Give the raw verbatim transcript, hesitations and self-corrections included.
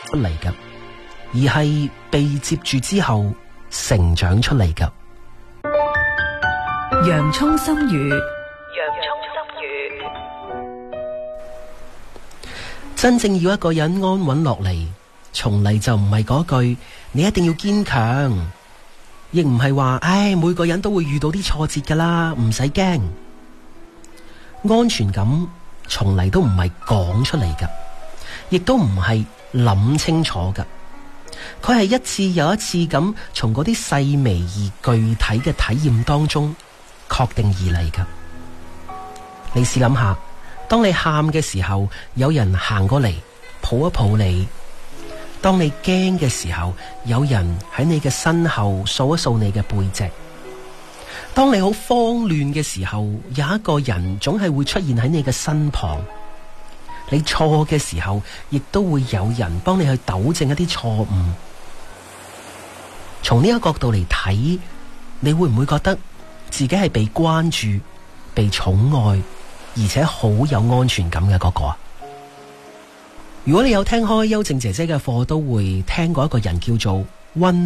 出嚟㗎，而係被接住之後成長出嚟㗎。 洋蔥心語， 洋蔥心語。 真正要一個人安穩落嚟，從嚟就唔係嗰句你一定要堅強，亦唔係話唉每個人都會遇到啲挫折噶啦，唔使驚。安全感從嚟都唔係講出嚟噶，亦都唔係諗清楚噶，佢係一次又一次咁從嗰啲細微而具體嘅體驗當中確定而嚟噶。你試諗下，當你喊嘅時候，有人行過嚟抱一抱你；當你驚嘅時候，有人喺你嘅身後掃一掃你嘅背脊；當你好慌亂嘅時候，有一個人總係會出現喺你嘅身旁。你錯嘅時候，亦都會有人幫你去糾正一啲錯誤。從呢個角度嚟睇，你會唔會覺得自己係被關注、被寵愛，而且好有安全感嘅嗰個啊？如果你有聽開邱靜姐姐嘅課，都會聽過一個人叫做溫